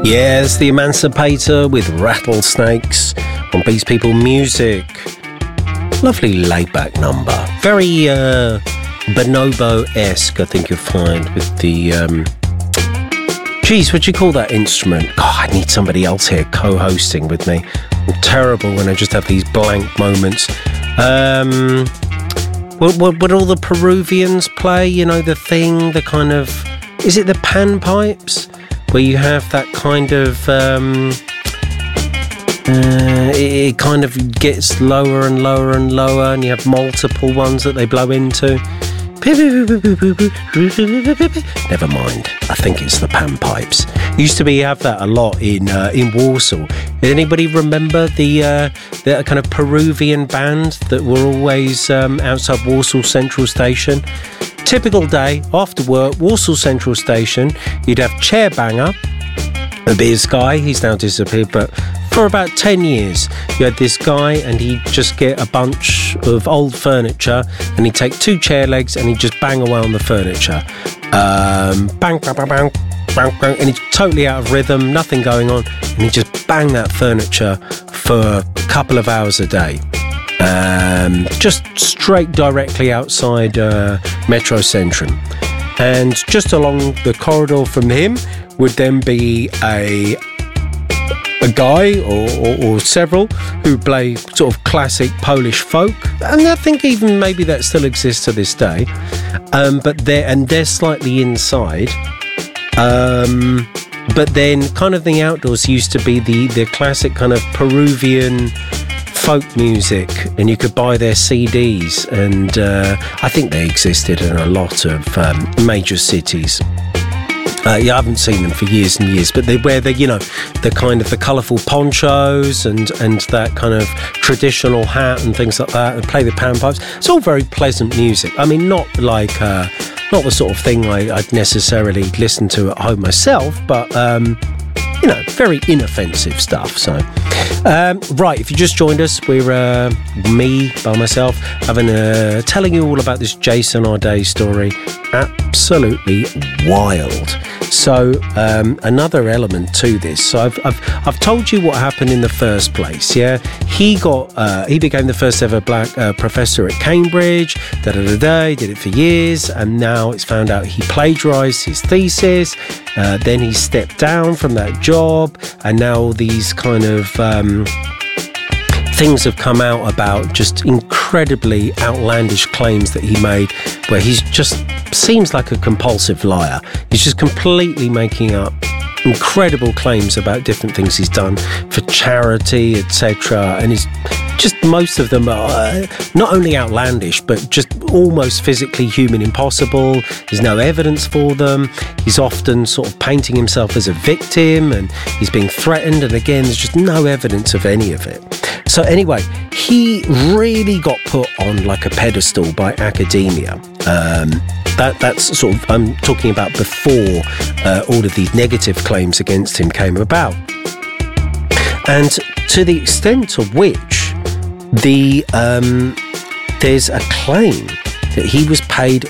Yes, The Emancipator with Rattlesnakes on Beast People Music. Lovely laid-back number. Very bonobo-esque, I think you'll find, with the... Geez, what do you call that instrument? God, I need somebody else here co-hosting with me. I'm terrible when I just have these blank moments. What all the Peruvians play, you know, the thing, the kind of... Is it the panpipes? Where you have that kind of... it kind of gets lower and lower and lower, and you have multiple ones that they blow into. Never mind. I think it's the panpipes. Used to be have that a lot in Warsaw. Did anybody remember the kind of Peruvian band that were always outside Warsaw Central Station? Typical day after work, Warsaw Central Station. You'd have Chair Banger, a beers guy. He's now disappeared, but for about 10 years, you had this guy, and he'd just get a bunch of old furniture, and he'd take two chair legs, and he'd just bang away on the furniture. Bang, bang, bang, bang, bang, bang, and he's totally out of rhythm, nothing going on, and he'd just bang that furniture for a couple of hours a day. Just straight directly outside Metro Centrum. And just along the corridor from him would then be a guy or several who play sort of classic Polish folk, and I think even maybe that still exists to this day. But they're slightly inside. But then kind of the outdoors used to be the classic kind of Peruvian folk music, and you could buy their CDs, and I think they existed in a lot of major cities. I haven't seen them for years and years, but they wear the kind of the colourful ponchos and that kind of traditional hat and things like that, and play the panpipes. It's all very pleasant music. I mean, not like not the sort of thing I'd necessarily listen to at home myself, but very inoffensive stuff. So, right, if you just joined us, we're me by myself telling you all about this Jason Arday story. Absolutely wild. So another element to this. So I've told you what happened in the first place. Yeah, he became the first ever black professor at Cambridge. He did it for years, and now it's found out he plagiarized his thesis. Then he stepped down from that job, and now these kind of things have come out about just incredibly outlandish claims that he made, where he's just seems like a compulsive liar. He's just completely making up incredible claims about different things he's done for charity, etc. And he's just, most of them are not only outlandish, but just almost physically human impossible. There's no evidence for them. He's often sort of painting himself as a victim, and he's being threatened, and again, there's just no evidence of any of it. So anyway, he really got put on like a pedestal by academia. That's sort of, I'm talking about before all of these negative claims against him came about. And to the extent of which there's a claim that he was paid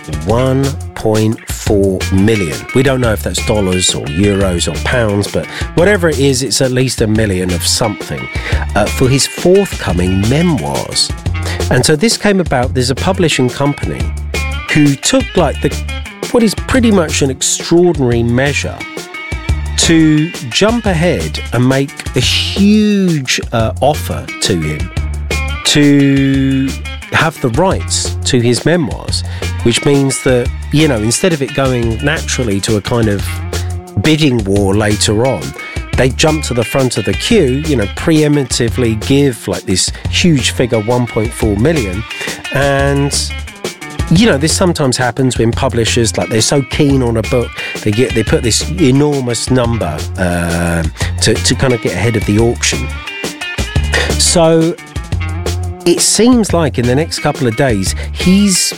1.4 million. We don't know if that's dollars or euros or pounds, but whatever it is, it's at least $1 million of something for his forthcoming memoirs. And so this came about, there's a publishing company who took what is pretty much an extraordinary measure to jump ahead and make a huge offer to him to have the rights to his memoirs, which means that, instead of it going naturally to a kind of bidding war later on, they jump to the front of the queue, preemptively give like this huge figure, 1.4 million. And this sometimes happens when publishers, they're so keen on a book, they put this enormous number to kind of get ahead of the auction. So it seems like in the next couple of days, his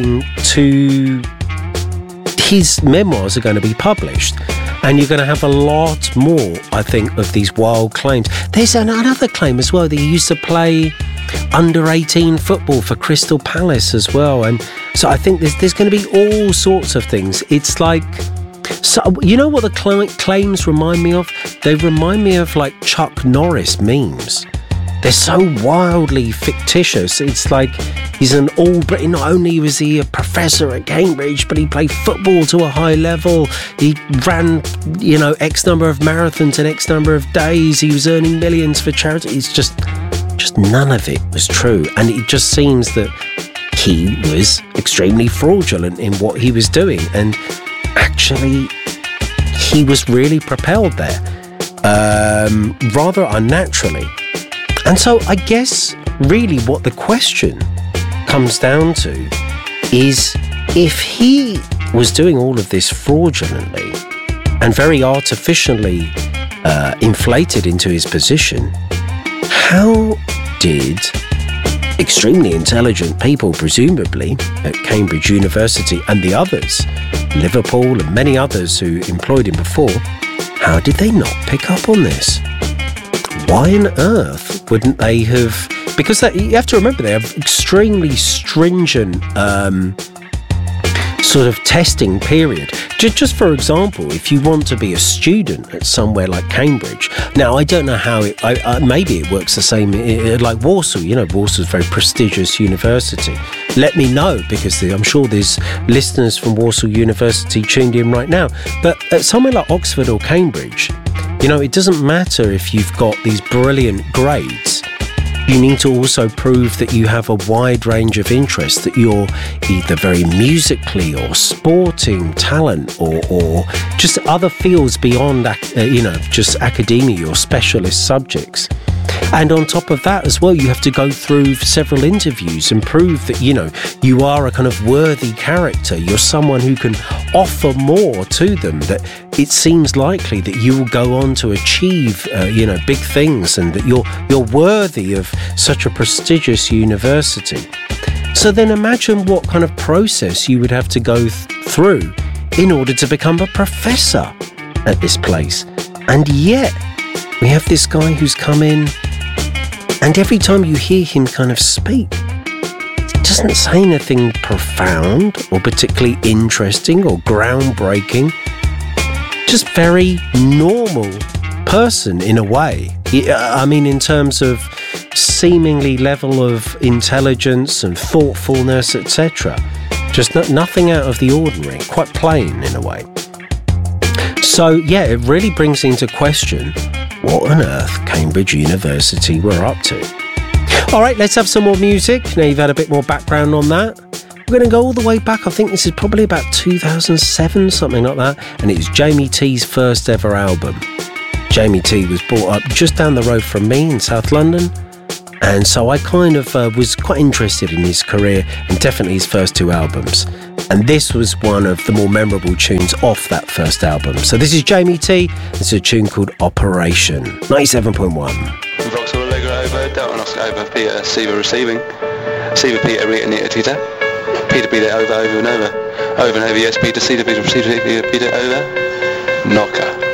memoirs are going to be published. And you're going to have a lot more, I think, of these wild claims. There's another claim as well that he used to play under-18 football for Crystal Palace as well. And so I think there's going to be all sorts of things. It's like So, you know what the claims remind me of? They remind me of like Chuck Norris memes. They're so wildly fictitious. It's like he's an all-Britain. Not only was he a professor at Cambridge, but he played football to a high level. He ran, X number of marathons in X number of days. He was earning millions for charity. It's just none of it was true. And it just seems that he was extremely fraudulent in what he was doing. And actually, he was really propelled there, rather unnaturally. And so I guess really what the question comes down to is, if he was doing all of this fraudulently and very artificially inflated into his position, how did extremely intelligent people, presumably at Cambridge University and the others, Liverpool and many others who employed him before, how did they not pick up on this? Why on earth wouldn't they have? Because you have to remember, they have extremely stringent sort of testing period. Just for example, if you want to be a student at somewhere like Cambridge, now I don't know how it, maybe it works the same like Warsaw. Warsaw's a very prestigious university. Let me know, because I'm sure there's listeners from Warsaw University tuned in right now. But at somewhere like Oxford or Cambridge, it doesn't matter if you've got these brilliant grades. You need to also prove that you have a wide range of interests, that you're either very musically or sporting talent or just other fields beyond, just academia or specialist subjects. And on top of that as well, you have to go through several interviews and prove that, you are a kind of worthy character. You're someone who can offer more to them, that it seems likely that you will go on to achieve, big things, and that you're worthy of such a prestigious university. So then imagine what kind of process you would have to go through in order to become a professor at this place. And yet, we have this guy who's come in, and every time you hear him kind of speak, he doesn't say anything profound or particularly interesting or groundbreaking. Just very normal person in a way. In terms of seemingly level of intelligence and thoughtfulness, etc. Just nothing out of the ordinary, quite plain in a way. So, yeah, it really brings into question what on earth Cambridge University were up to. All right, let's have some more music. Now you've had a bit more background on that. We're going to go all the way back. I think this is probably about 2007, something like that. And it's Jamie T's first ever album. Jamie T was brought up just down the road from me in South London. And so I kind of was quite interested in his career and definitely his first two albums. And this was one of the more memorable tunes off that first album. So this is Jamie T. It's a tune called Operation, 97.1. Vauxhall Allegro over, Delta Oscar over, Peter, Siva receiving. Siva, Peter, Rita, Nita, Tita. Peter, Peter, over and over. Over and over, yes, Peter, Siva, Peter, Peter, over. Knocker.